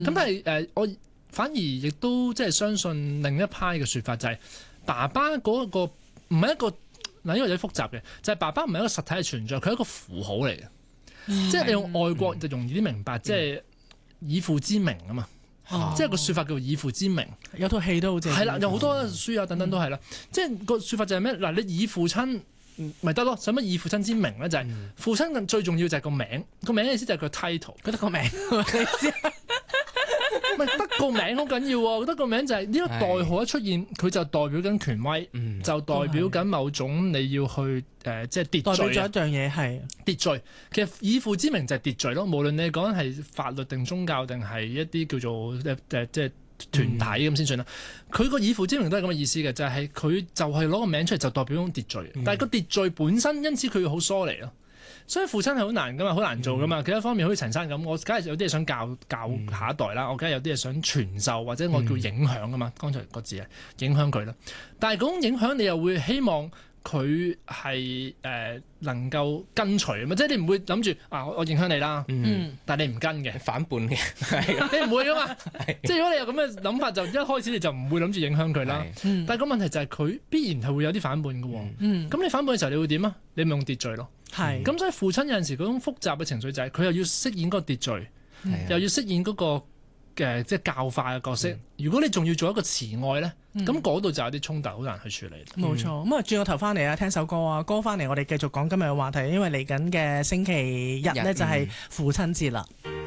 咁但係我反而亦都即係相信另一派嘅説法，就係爸爸嗰個唔係一個嗱，呢個有啲複雜嘅，就係爸爸唔係一個實體嘅存在，佢係一個符號嚟嘅。即係你用外國就容易啲明白，即係以父之名啊嘛。即係個説法叫做以父之名， 有套戲都好正。 係啦，有好多書啊等等都係啦。即係個説法就係咩？嗱，你以父親咪得咯，使乜以父親之名咧？就係父親最重要就係個名，個名嘅意思就係個 title， 覺得個名， 咪得個名好緊要喎。覺得個名就係呢個代號一出現，佢就代表緊權威，就代表緊某種你要去即係秩序。代表咗一樣嘢係秩序。其實以父之名就係秩序咯。無論你講係法律定宗教定係一啲叫做即係團體咁先算啦。佢個以父之名都係咁嘅意思嘅，就係佢就係攞個名出嚟就代表種秩序。但係個秩序本身因此佢要好疏離咯。所以父親係好難噶嘛，好難做噶嘛。其他方面好似陳生咁，我梗係有啲嘢想教下一代啦，我梗係有啲嘢想傳授或者我叫影響噶嘛。剛才個字係影響佢啦，但係嗰種影響你又會希望佢係能夠跟隨啊嘛，即係你唔會諗住我影響你啦，但係你唔跟嘅， 反叛嘅， 你唔會噶嘛。即係如果你有咁嘅諗法，就一開始你就唔會諗住影響佢啦。但係個問題就係佢必然係會有啲反叛嘅喎。咁你反叛嘅時候你會點啊？你咪用秩序咯。 係， 咁所以父親有陣時嗰種複雜嘅情緒就係佢又要飾演嗰個秩序，又要飾演嗰個即係教化嘅角色。如果你仲要做一個慈愛咧，咁嗰度就有啲衝突，好難去處理。 冇錯。咁轉個頭翻嚟啊，聽首歌啊，歌翻嚟我哋繼續講今日嘅話題，因為嚟緊嘅星期日咧就係父親節啦。